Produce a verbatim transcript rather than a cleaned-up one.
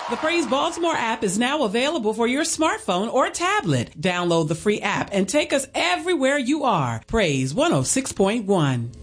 The Praise Baltimore app is now available for your smartphone or tablet. Download the free app and take us everywhere you are. Praise one oh six point one.